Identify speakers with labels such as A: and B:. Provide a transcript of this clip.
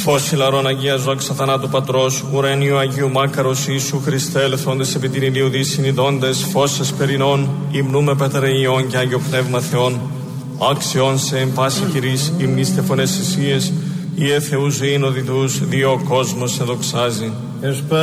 A: Φως ηλαρών Αγία Ζώξα Θανάτου Πατρός, ουρανίου Αγίου Μάκαρος Ιησού Χριστέ, ελθόντες επί την ηλίου δι συνειδώντες, φως εσπερινών, υμνούμε Πατρε Υιόν και Άγιο Πνεύμα Θεόν, άξιον σε εν πάση κηρύς, υμνήστε φωνές εσίες, Ιε Θεού ζωήν οδητούς, δύο κόσμος σε δοξάζει.